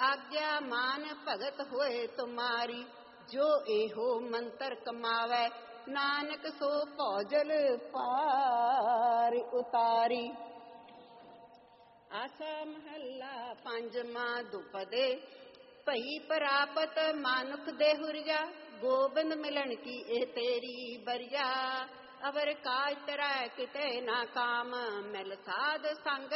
ਆਗਿਆ ਮਾਨ ਭਗਤ ਹੋਏ ਤੁਮਾਰੀ। ਜੋ ਇਹੋ ਮੰਤਰ ਕਮਾਵੈ ਨਾਨਕ ਸੋ ਭੌਜਲ ਪਾਰ ਉਤਾਰੀ। ਆਸਾ ਮਹੱਲਾ ਪੰਜਵਾਂ ਦੁਪਦੇ। ਭਈ ਪ੍ਰਾਪਤ ਮਾਨੁਖ ਦੇ ਹੁਰਜਾ। ਗੋਬਿੰਦ ਮਿਲਣ ਕੀ ਇਹ ਤੇਰੀ ਬਰਿਆ। ਅਵਰ ਕਾਜ ਤਰੈ ਕਿਤੇ ਨਾ ਕਾਮ। ਮਿਲ ਸਾਧ ਸੰਗ